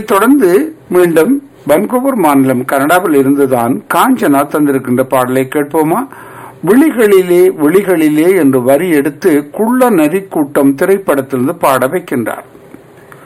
தொடர்ந்து மீண்டும் வன்கூவர் மாநிலம் கனடாவில் இருந்துதான் காஞ்சனா தந்திருக்கின்ற பாடலை கேட்போமா? விழிகளிலே விழிகளிலே என்று வரி எடுத்து குள்ள நரி கூட்டம் திரைப்படத்திலிருந்து பாட வைக்கின்றார்.